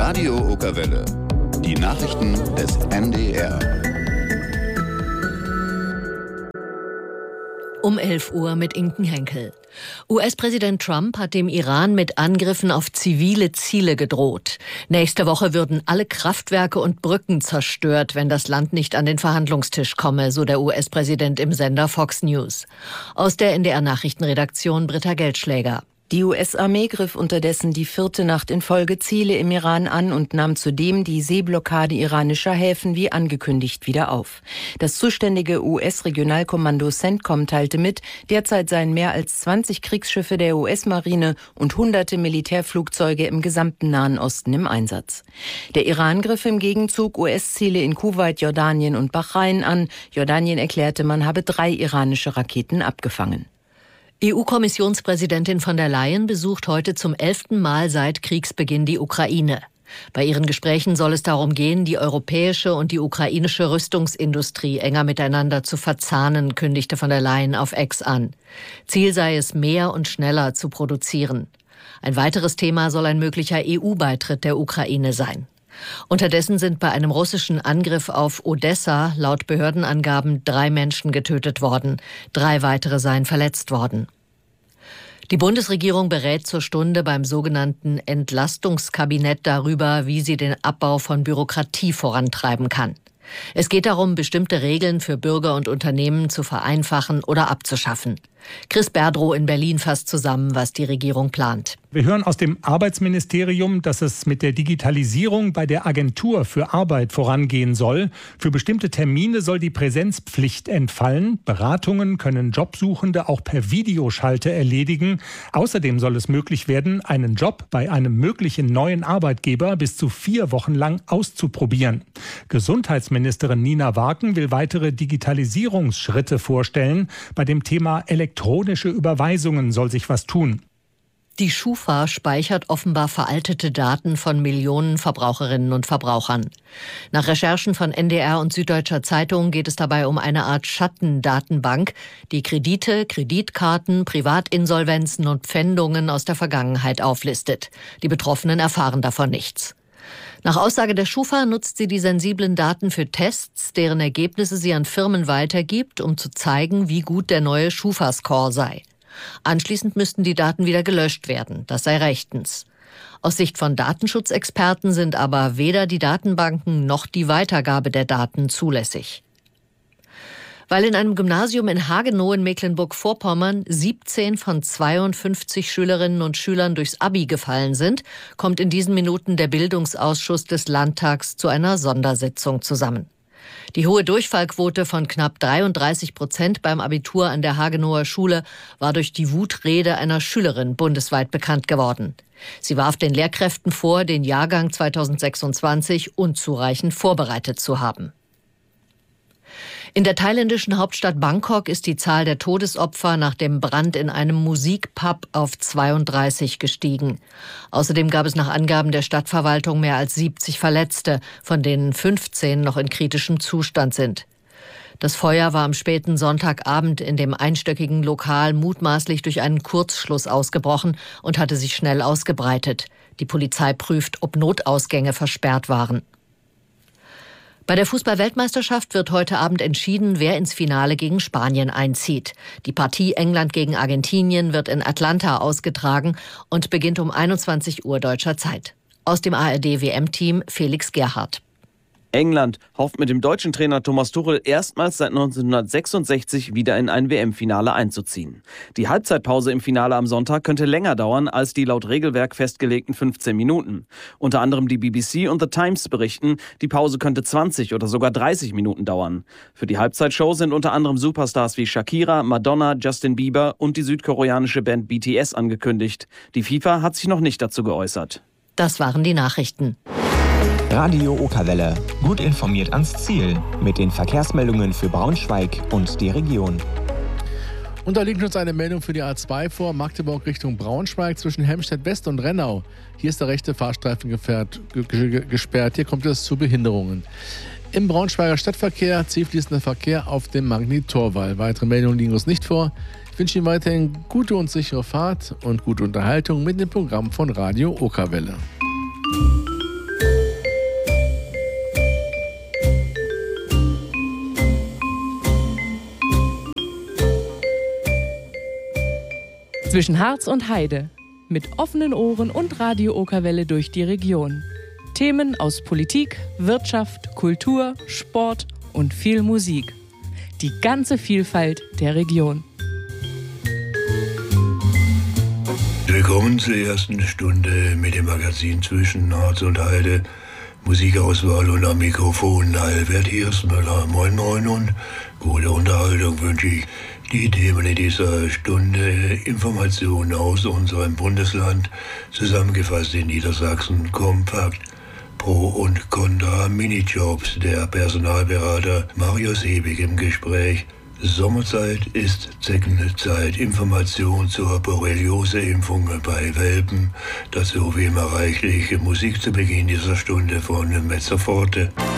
Radio Okerwelle. Die Nachrichten des NDR. Um 11 Uhr mit Inken Henkel. US-Präsident Trump hat dem Iran mit Angriffen auf zivile Ziele gedroht. Nächste Woche würden alle Kraftwerke und Brücken zerstört, wenn das Land nicht an den Verhandlungstisch komme, so der US-Präsident im Sender Fox News. Aus der NDR-Nachrichtenredaktion Britta Geldschläger. Die US-Armee griff unterdessen die 4. Nacht in Folge Ziele im Iran an und nahm zudem die Seeblockade iranischer Häfen wie angekündigt wieder auf. Das zuständige US-Regionalkommando CENTCOM teilte mit, derzeit seien mehr als 20 Kriegsschiffe der US-Marine und hunderte Militärflugzeuge im gesamten Nahen Osten im Einsatz. Der Iran griff im Gegenzug US-Ziele in Kuwait, Jordanien und Bahrain an. Jordanien erklärte, man habe 3 iranische Raketen abgefangen. EU-Kommissionspräsidentin von der Leyen besucht heute zum 11. Mal seit Kriegsbeginn die Ukraine. Bei ihren Gesprächen soll es darum gehen, die europäische und die ukrainische Rüstungsindustrie enger miteinander zu verzahnen, kündigte von der Leyen auf X an. Ziel sei es, mehr und schneller zu produzieren. Ein weiteres Thema soll ein möglicher EU-Beitritt der Ukraine sein. Unterdessen sind bei einem russischen Angriff auf Odessa laut Behördenangaben 3 Menschen getötet worden. 3 weitere seien verletzt worden. Die Bundesregierung berät zur Stunde beim sogenannten Entlastungskabinett darüber, wie sie den Abbau von Bürokratie vorantreiben kann. Es geht darum, bestimmte Regeln für Bürger und Unternehmen zu vereinfachen oder abzuschaffen. Chris Berdrow in Berlin fasst zusammen, was die Regierung plant. Wir hören aus dem Arbeitsministerium, dass es mit der Digitalisierung bei der Agentur für Arbeit vorangehen soll. Für bestimmte Termine soll die Präsenzpflicht entfallen. Beratungen können Jobsuchende auch per Videoschalte erledigen. Außerdem soll es möglich werden, einen Job bei einem möglichen neuen Arbeitgeber bis zu 4 Wochen lang auszuprobieren. Gesundheitsministerin Nina Waken will weitere Digitalisierungsschritte vorstellen. Bei dem Thema elektronische Überweisungen soll sich was tun. Die Schufa speichert offenbar veraltete Daten von Millionen Verbraucherinnen und Verbrauchern. Nach Recherchen von NDR und Süddeutscher Zeitung geht es dabei um eine Art Schattendatenbank, die Kredite, Kreditkarten, Privatinsolvenzen und Pfändungen aus der Vergangenheit auflistet. Die Betroffenen erfahren davon nichts. Nach Aussage der Schufa nutzt sie die sensiblen Daten für Tests, deren Ergebnisse sie an Firmen weitergibt, um zu zeigen, wie gut der neue Schufa-Score sei. Anschließend müssten die Daten wieder gelöscht werden. Das sei rechtens. Aus Sicht von Datenschutzexperten sind aber weder die Datenbanken noch die Weitergabe der Daten zulässig. Weil in einem Gymnasium in Hagenow in Mecklenburg-Vorpommern 17 von 52 Schülerinnen und Schülern durchs Abi gefallen sind, kommt in diesen Minuten der Bildungsausschuss des Landtags zu einer Sondersitzung zusammen. Die hohe Durchfallquote von knapp 33% beim Abitur an der Hagenower Schule war durch die Wutrede einer Schülerin bundesweit bekannt geworden. Sie warf den Lehrkräften vor, den Jahrgang 2026 unzureichend vorbereitet zu haben. In der thailändischen Hauptstadt Bangkok ist die Zahl der Todesopfer nach dem Brand in einem Musikpub auf 32 gestiegen. Außerdem gab es nach Angaben der Stadtverwaltung mehr als 70 Verletzte, von denen 15 noch in kritischem Zustand sind. Das Feuer war am späten Sonntagabend in dem einstöckigen Lokal mutmaßlich durch einen Kurzschluss ausgebrochen und hatte sich schnell ausgebreitet. Die Polizei prüft, ob Notausgänge versperrt waren. Bei der Fußball-Weltmeisterschaft wird heute Abend entschieden, wer ins Finale gegen Spanien einzieht. Die Partie England gegen Argentinien wird in Atlanta ausgetragen und beginnt um 21 Uhr deutscher Zeit. Aus dem ARD-WM-Team Felix Gerhardt. England hofft mit dem deutschen Trainer Thomas Tuchel erstmals seit 1966 wieder in ein WM-Finale einzuziehen. Die Halbzeitpause im Finale am Sonntag könnte länger dauern als die laut Regelwerk festgelegten 15 Minuten. Unter anderem die BBC und The Times berichten, die Pause könnte 20 oder sogar 30 Minuten dauern. Für die Halbzeitshow sind unter anderem Superstars wie Shakira, Madonna, Justin Bieber und die südkoreanische Band BTS angekündigt. Die FIFA hat sich noch nicht dazu geäußert. Das waren die Nachrichten. Radio Okerwelle. Gut informiert ans Ziel. Mit den Verkehrsmeldungen für Braunschweig und die Region. Und da liegt uns eine Meldung für die A2 vor, Magdeburg Richtung Braunschweig zwischen Helmstedt West und Rennau. Hier ist der rechte Fahrstreifen gesperrt. Hier kommt es zu Behinderungen. Im Braunschweiger Stadtverkehr zielfließender Verkehr auf dem Magnet-Torwall. Weitere Meldungen liegen uns nicht vor. Ich wünsche Ihnen weiterhin gute und sichere Fahrt und gute Unterhaltung mit dem Programm von Radio Okerwelle. Zwischen Harz und Heide. Mit offenen Ohren und Radio Okerwelle durch die Region. Themen aus Politik, Wirtschaft, Kultur, Sport und viel Musik. Die ganze Vielfalt der Region. Willkommen zur ersten Stunde mit dem Magazin Zwischen Harz und Heide. Musikauswahl und am Mikrofon Albert Hirschmüller. Moin moin und gute Unterhaltung wünsche ich. Die Themen in dieser Stunde: Informationen aus unserem Bundesland, zusammengefasst in Niedersachsen kompakt. Pro und Contra Minijobs, der Personalberater Marius Hebig im Gespräch. Sommerzeit ist Zeckenzeit. Information zur Borreliose-Impfung bei Welpen. Dazu wie immer reichlich Musik zu Beginn dieser Stunde von Mezzoforte.